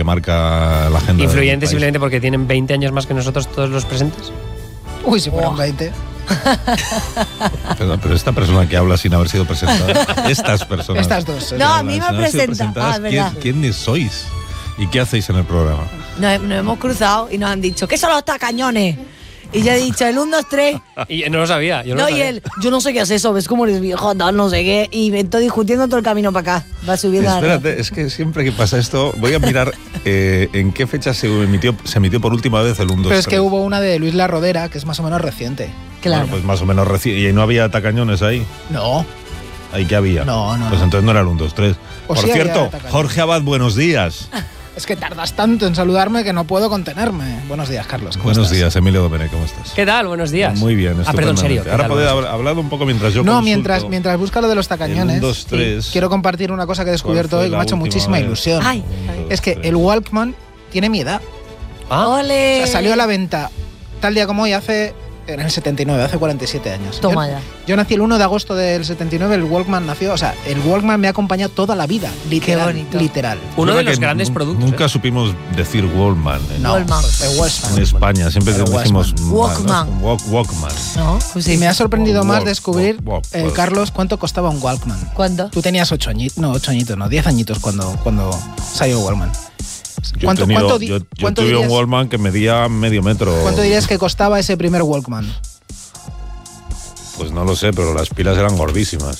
marca la agenda. Influyentes simplemente porque tienen 20 años más que nosotros todos los presentes. Uy, si fueran 20. Pero esta persona que habla sin haber sido presentada, estas personas. Estas dos. No, a mí me presentan. ¿Verdad? ¿Quiénes sois? ¿Y qué hacéis en el programa? Nos hemos cruzado y nos han dicho, ¿qué son los tacañones? Y yo he dicho, el 1, 2, 3. Y no lo sabía. Yo no lo Y sabía. él, yo no sé qué es eso, ves cómo eres viejo, no sé qué. Y me estoy discutiendo todo el camino para acá. Va subiendo. Espérate, es que siempre que pasa esto, voy a mirar en qué fecha se emitió por última vez el 1, 2, 3. Pero es que hubo una de Luis La Rodera, que es más o menos reciente. Claro. Bueno, pues más o menos reciente. ¿Y no había tacañones ahí? No. ¿Ahí qué había? No. Pues entonces no era el 1, 2, 3. O Por sí había cierto, tacañones. Jorge Abad, buenos días. Es que tardas tanto en saludarme que no puedo contenerme. Buenos días, Carlos. ¿Cómo Buenos estás? días, Emilio Domenech, ¿cómo estás? ¿Qué tal? Buenos días. Muy bien, perdón, en serio. estupendamente. Ahora podéis hablar un poco mientras yo No, consulto. mientras busca lo de los tacañones, El 1, 2, 3. quiero compartir una cosa que he descubierto ¿Cuál fue hoy que me la ha hecho última muchísima vez? ilusión. Ay. Es que el Walkman tiene mi edad. Ah, O ¡Ole! sea, salió a la venta tal día como hoy en el 79, hace 47 años. Toma ya. Yo nací el 1 de agosto del 79, el Walkman nació, o sea, el Walkman me ha acompañado toda la vida, literal. Qué bonito. Literal. uno de Es verdad los que grandes productos. Nunca supimos decir Wallman No, Walkman. el Walkman. en España, siempre Pero decimos Walkman. Walkman. ¿No? Pues sí. Y me ha sorprendido más descubrir, Walk. Carlos, cuánto costaba un Walkman. ¿Cuándo? Tú tenías 8 añitos, no, 10 añitos cuando salió Walkman. Yo tuve un dirías- Wallman que medía medio metro. ¿Cuánto dirías que costaba ese primer Walkman? Pues no lo sé, pero las pilas eran gordísimas.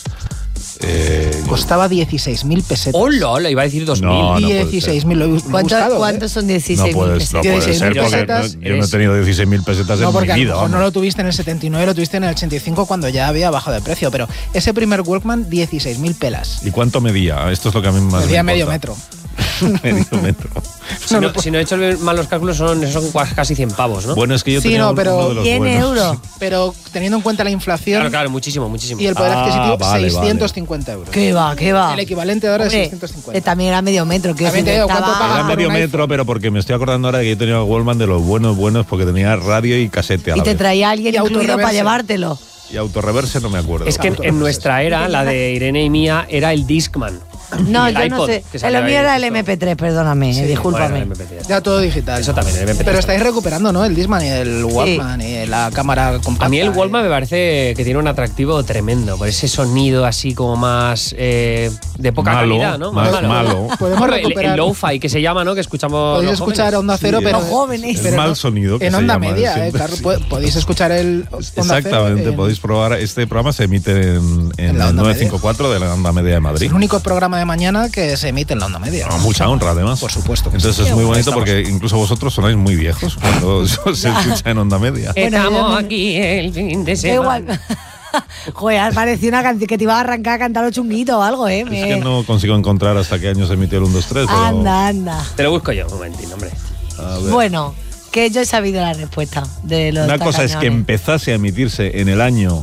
Costaba 16.000 pesetas. ¡Hola! Hola, iba a decir 2.000. No, puede ser. 16.000, lo he buscado. ¿Cuántos son No 16.000 puede pesetas? ser 16.000 porque pesetas yo no he tenido 16.000 pesetas No, en porque mi a vida. lo mejor no vamos. lo tuviste en el 79, lo tuviste en el 85 cuando ya había bajado de precio. Pero ese primer Walkman, 16.000 pelas. ¿Y cuánto medía? Esto es lo que a mí más Medía me medio importa. metro. Medio metro. Si no he hecho mal los cálculos, son casi 100 pavos, ¿no? Bueno, es que yo Sí, tenía no, pero uno de los 100 buenos. euros. Pero teniendo en cuenta la inflación Claro, claro, muchísimo, muchísimo. y el poder adquisitivo, vale, 650 euros. ¿Qué va? ¿Qué va? El equivalente ahora es Hombre, 650. también era medio metro. Que También te digo, ¿cuánto pagas? Era por medio un metro, pero porque me estoy acordando ahora de que yo tenía el Wallman de los buenos porque tenía radio y casete a Y la te vez. traía alguien Y incluido para autorreverse. llevártelo. Y autorreverse no me acuerdo. Es que en nuestra era, la de Irene y mía, era el Discman. No, Y el yo no iPod, sé. que salió Lo mío ahí era el justo. MP3, perdóname, discúlpame. Bueno, el MP3 ya está. Ya todo digital. Eso también, el MP3 Pero estáis también. recuperando, ¿no? El Discman y el Walkman y la cámara compacta. A mí el Walkman me parece que tiene un atractivo tremendo, por ese sonido así como más de poca Malo, calidad, ¿no? más malo. Podemos Bueno, el recuperar. lo-fi que se llama, ¿no? Que escuchamos Podéis los escuchar jóvenes. Onda Cero, Sí, pero. Los jóvenes. El mal sonido que En se onda llama media, siempre. Carlos. Podéis escuchar el Onda Cero. Exactamente, podéis probar. Este programa se emite en En la el onda 954 de la onda media de Es Madrid. el único programa de mañana que se emite en la onda media. No, mucha honra, además. Por supuesto. que Entonces sí. es muy bonito Estamos- porque incluso vosotros sonáis muy viejos cuando eso se escucha en onda media. Bueno, Estamos yo- aquí el fin de Da semana. igual. Joder, parecía una canción que te iba a arrancar a cantar los chunguitos o algo, ¿eh? Es que no consigo encontrar hasta qué año se emitió el 1, 2, 3. Pero Anda. Te lo busco yo, un momentín, hombre. a ver. Bueno, que yo he sabido la respuesta de los Una cosa es que tacañones. empezase a emitirse en el año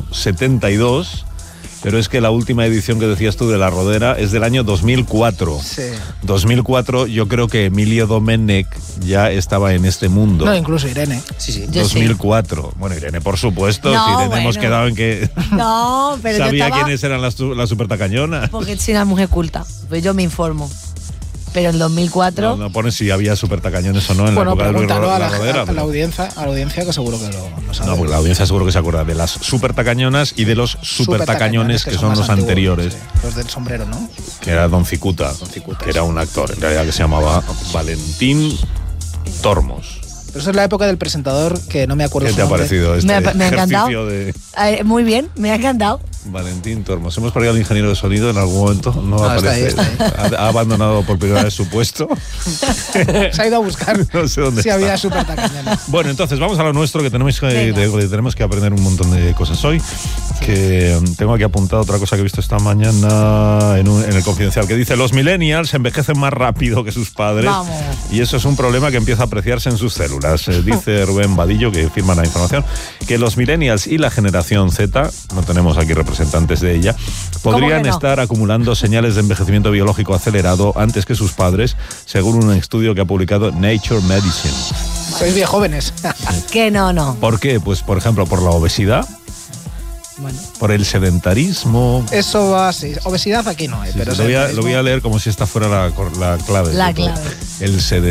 72, pero es que la última edición que decías tú de La Rodera es del año 2004. Sí. 2004 yo creo que Emilio Domenech ya estaba en este mundo. No, incluso Irene. Sí, sí. Yo 2004. Bueno, Irene, por supuesto. No, si Irene hemos bueno. quedado en que No, pero yo sabía estaba... quiénes eran las supertacañonas. Porque soy una mujer culta, pues yo me informo. Pero en 2004... No pone si había supertacañones o no en Bueno, la época de pregúntalo a La Rodera. a la pero- audiencia que seguro que lo sabe. No, pues la audiencia seguro que se acuerda de las supertacañonas y de los supertacañones que son más los antiguos, anteriores, sí. Los del sombrero, ¿no? que era Don Cicuta, Cicuta, que era un actor en realidad que se llamaba Valentín Tormos. Pero eso es la época del presentador que no me acuerdo ¿Qué su te ha nombre. parecido este Me ha encantado. ejercicio de muy bien, me ha encantado. Valentín Tormos? Hemos perdido al ingeniero de sonido en algún momento, no Ah, está aparece, ahí, está Ha abandonado por primera vez su puesto. Se ha ido a buscar No sé dónde si está. había super tacañones. Bueno, entonces vamos a lo nuestro, que tenemos Venga. tenemos que aprender un montón de cosas hoy. Que tengo aquí apuntado otra cosa que he visto esta mañana en el Confidencial, que dice: los millennials envejecen más rápido que sus padres. Vamos. Y eso es un problema que empieza a apreciarse en sus células. Dice Rubén Vadillo, que firma la información, que los millennials y la generación Z, no tenemos aquí representantes de ella, podrían que no? estar acumulando señales de envejecimiento biológico acelerado antes que sus padres, según un estudio que ha publicado Nature Medicine. Sois bien jóvenes. Que no. ¿Por qué? Pues, por ejemplo, por la obesidad, Bueno, por el sedentarismo. Eso va así. Obesidad aquí no hay, Sí, pero sí, lo voy a leer como si esta fuera la clave. La clave. El sedentarismo.